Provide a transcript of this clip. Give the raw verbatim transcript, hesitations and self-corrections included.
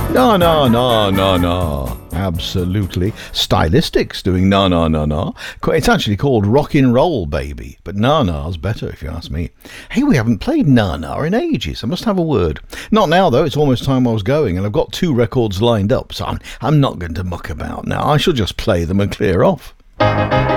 No, no, no, no, no. Absolutely. Stylistics doing no, no, no, no. It's actually called Rock and Roll Baby, but Na Na's better if you ask me. Hey, we haven't played Na Na in ages. I must have a word. Not now, though. It's almost time I was going, and I've got two records lined up, so I'm, I'm not going to muck about now. I shall just play them and clear off.